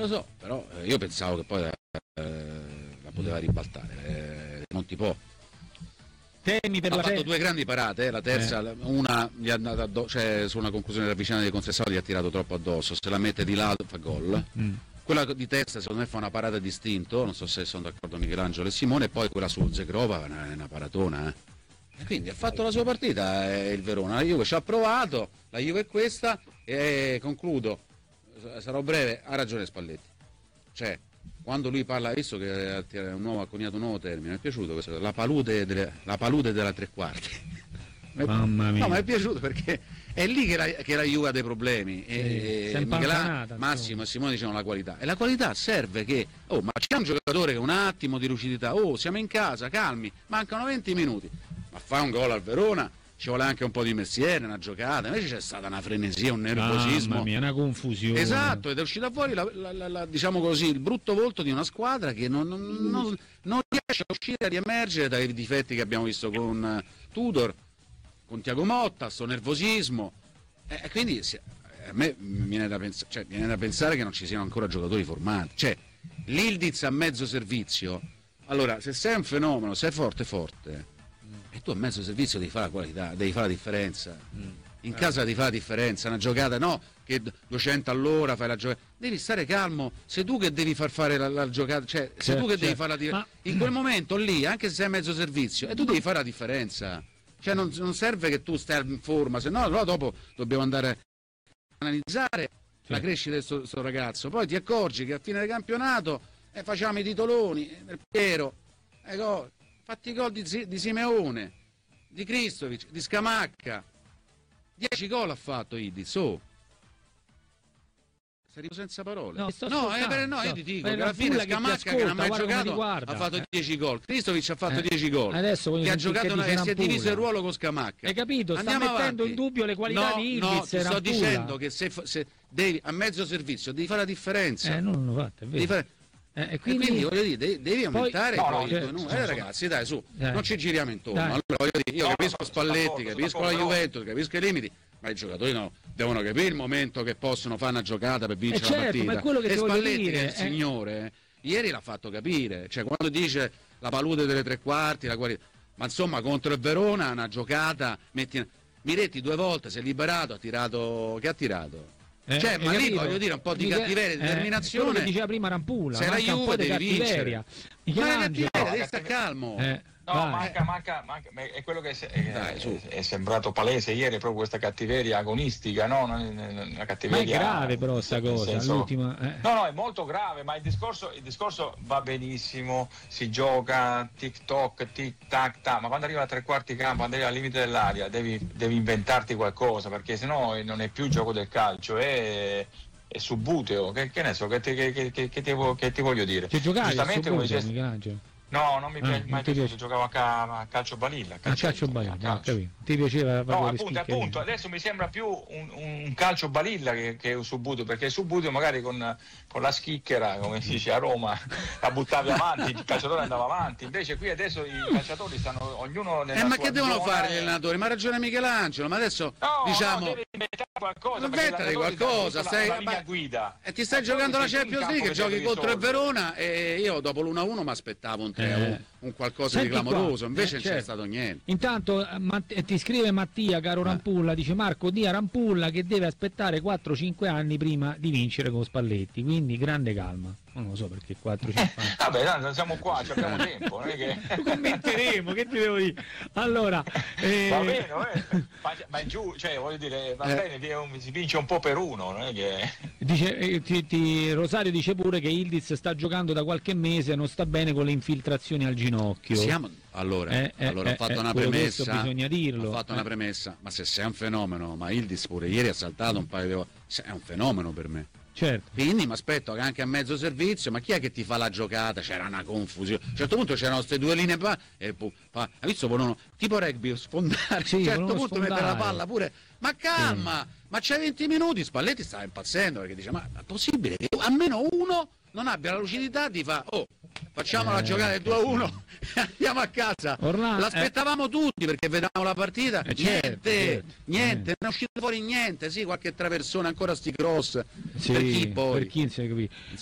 lo so, però io pensavo che poi la poteva ribaltare, non ti può. Temi per Ha la fatto due grandi parate, la terza, una gli è andata cioè su una conclusione ravvicinata di Contessato gli ha tirato troppo addosso, se la mette di là fa gol. Quella di testa secondo me fa una parata distinto, non so se sono d'accordo Michelangelo e Simone, e poi quella su Zegrova è una paratona. E quindi ha fatto la sua partita il Verona, la Juve ci ha provato, la Juve è questa, e concludo, sarò breve, ha ragione Spalletti. Cioè, quando lui parla, visto che ha coniato un nuovo termine, mi è piaciuto questo, la palude della tre quarti. Mamma mia. No, ma mi è piaciuto perché è lì che la Juve ha dei problemi. E Massimo e Simone dicevano la qualità. E la qualità serve che, ma c'è un giocatore che un attimo di lucidità, siamo in casa, calmi, mancano 20 minuti, ma fa un gol al Verona. Ci vuole anche un po' di mestiere, una giocata, invece c'è stata una frenesia, un nervosismo. Mamma mia, una confusione. Esatto, ed è uscita fuori diciamo così, il brutto volto di una squadra che non riesce a uscire, a riemergere dai difetti che abbiamo visto con Tudor, con Thiago Motta, sto nervosismo. Quindi a me viene da pensare che non ci siano ancora giocatori formati. Cioè, l'Ildiz a mezzo servizio, allora, se sei un fenomeno, sei forte. E tu a mezzo servizio devi fare la qualità, devi fare la differenza. In casa devi fare la differenza, una giocata no, che 200 all'ora fai la giocata. Devi stare calmo, sei tu che devi fare la giocata, cioè sei tu che devi fare la differenza. In quel momento lì, anche se sei a mezzo servizio, e tu devi fare la differenza. Cioè non serve che tu stai in forma, se no allora dopo dobbiamo andare a analizzare la crescita di questo ragazzo. Poi ti accorgi che a fine del campionato facciamo i titoloni del Piero, fatti i gol di Simeone, di Kristovic, di Scamacca. 10 gol ha fatto Ildiz, sei arrivato senza parole. No, io ti dico che alla fine Scamacca che non ha mai giocato ha fatto 10 gol. Kristovic ha fatto 10 gol. Adesso che ha giocato e si è diviso il ruolo con Scamacca. Hai capito? Andiamo sta mettendo in dubbio le qualità di Ildiz. No, ti sto dicendo che se devi a mezzo servizio devi fare la differenza. Non l'ho fatta, è vero. E quindi voglio dire, devi aumentare ragazzi, dai, su, non ci giriamo intorno. Allora, io capisco Spalletti, capisco la Juventus, capisco i limiti, ma i giocatori devono capire il momento che possono fare una giocata per vincere la partita. Ma è quello che e Spalletti, dire, che è il signore, ieri l'ha fatto capire, cioè quando dice la palude delle tre quarti, la qualità, ma insomma contro il Verona una giocata, Miretti 2 volte si è liberato, che ha tirato? Ma lì voglio dire un po' di cattiveria, determinazione. Quello che diceva prima Rampulla, se la Juve devi vincere, ma devi stare calmo. Manca, è quello che è sembrato palese ieri, proprio questa cattiveria agonistica, no? Una cattiveria. Ma è grave però sta cosa, l'ultima. No, è molto grave, ma il discorso va benissimo, si gioca tic-toc, tic-tac, ma quando arriva a tre quarti campo, quando arriva al limite dell'area, devi inventarti qualcosa, perché sennò non è più gioco del calcio, è subbuteo, che ne so, che ti voglio dire. Che giocavi giustamente come Michelangelo? No, non mi piace mai piaciuto, giocavo a calcio balilla. Calcio balilla, capito. Ti piaceva? No, appunto, adesso mi sembra più un calcio balilla che un subbuteo, perché il subbuteo magari con la schicchera, come si dice a Roma, la buttavi avanti, il calciatore andava avanti, invece qui adesso i calciatori stanno ognuno nella ma sua che devono zona fare gli allenatori? Ma ha ragione Michelangelo, ma adesso diciamo devi inventare qualcosa, inventati qualcosa, la linea guida. E ti stai giocando la Champions League, giochi contro il Verona, e io dopo l'1-1 mi aspettavo un 3-1, un qualcosa di clamoroso, invece non c'è stato niente. Intanto ti scrive Mattia, caro Rampulla, dice Marco dia Rampulla che deve aspettare 4-5 anni prima di vincere con Spalletti, quindi grande calma. Non lo so perché 4-5 anni. Vabbè, no, siamo qua, abbiamo tempo, non è che commenteremo, che ti devo dire? Allora, va bene, ma è giù, cioè voglio dire, va bene, si vince un po' per uno, non è che dice Rosario dice pure che Ildiz sta giocando da qualche mese, non sta bene con le infiltrazioni al ginocchio. Allora ho fatto una premessa, bisogna dirlo. Ho fatto una premessa, ma se sei un fenomeno, ma Ildiz pure ieri ha saltato un paio di volte, è un fenomeno per me. Certo. Quindi mi aspetto che anche a mezzo servizio, ma chi è che ti fa la giocata? C'era una confusione. A un certo punto c'erano queste due linee hai visto, volevano tipo rugby sfondare, a un certo punto mettere la palla pure. Ma calma, ma c'è 20 minuti, Spalletti stava impazzendo perché dice ma è possibile che almeno uno non abbia la lucidità di facciamo la giocata del 2-1 e andiamo a casa. L'aspettavamo tutti perché vedevamo la partita, niente, non è uscito fuori niente, sì, qualche traversone, ancora sti cross, per chi poi? Per chi non si è capito.